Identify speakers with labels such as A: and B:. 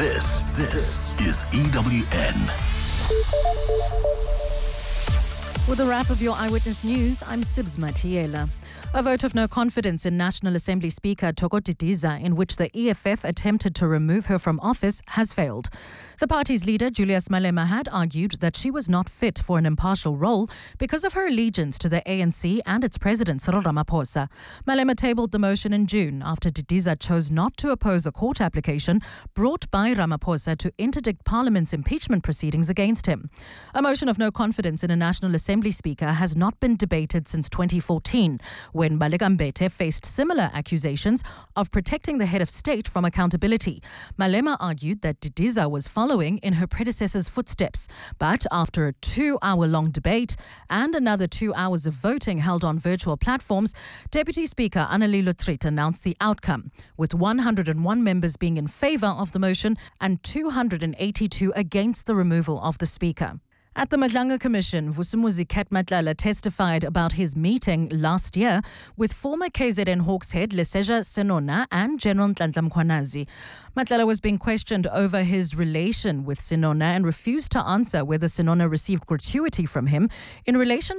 A: This is EWN.
B: With a wrap of your Eyewitness News, I'm Sibs Matiela. A vote of no confidence in National Assembly Speaker Thoko Didiza, in which the EFF attempted to remove her from office, has failed. The party's leader, Julius Malema, had argued that she was not fit for an impartial role because of her allegiance to the ANC and its president, Cyril Ramaphosa. Malema tabled the motion in June after Didiza chose not to oppose a court application brought by Ramaphosa to interdict Parliament's impeachment proceedings against him. A motion of no confidence in a National Assembly Speaker has not been debated since 2014, when Baleka Mbete faced similar accusations of protecting the head of state from accountability. Malema argued that Didiza was following in her predecessor's footsteps. But after a 2-hour-long debate and another 2 hours of voting held on virtual platforms, Deputy Speaker Annelie Lotriet announced the outcome, with 101 members being in favour of the motion and 282 against the removal of the Speaker. At the Madlanga Commission, Vusumuzi Matlala testified about his meeting last year with former KZN Hawks head Leseja Senona and General Nhlanhla Mkhwanazi. Matlala was being questioned over his relation with Senona and refused to answer whether Senona received gratuity from him in relation